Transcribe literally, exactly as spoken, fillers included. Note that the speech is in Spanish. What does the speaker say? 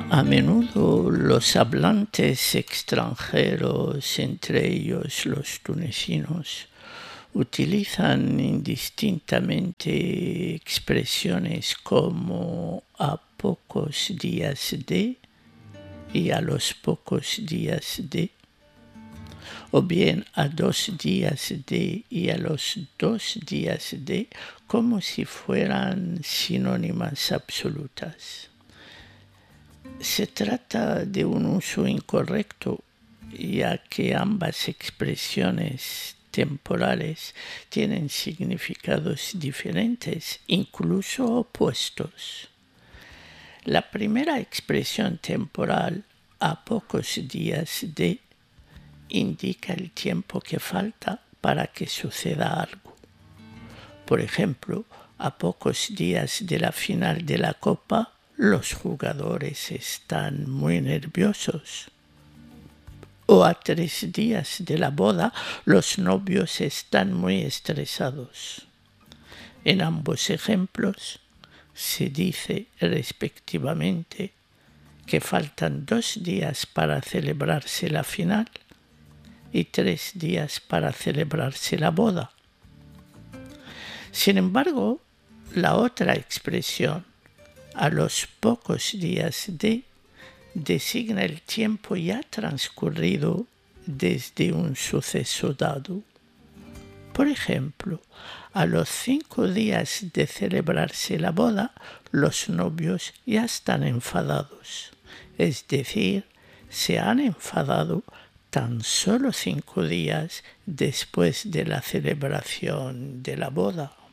A menudo los hablantes extranjeros, entre ellos los tunecinos, utilizan indistintamente expresiones como a pocos días de y a los pocos días de, o bien a dos días de y a los dos días de, como si fueran sinónimas absolutas. Se trata de un uso incorrecto, ya que ambas expresiones temporales tienen significados diferentes, incluso opuestos. La primera expresión temporal, a pocos días de, indica el tiempo que falta para que suceda algo. Por ejemplo, a pocos días de la final de la Copa, los jugadores están muy nerviosos. O a tres días de la boda, los novios están muy estresados. En ambos ejemplos se dice respectivamente que faltan dos días para celebrarse la final y tres días para celebrarse la boda. Sin embargo, la otra expresión, a los pocos días de, designa el tiempo ya transcurrido desde un suceso dado. Por ejemplo, a los cinco días de celebrarse la boda, los novios ya están enfadados. Es decir, se han enfadado tan solo cinco días después de la celebración de la boda.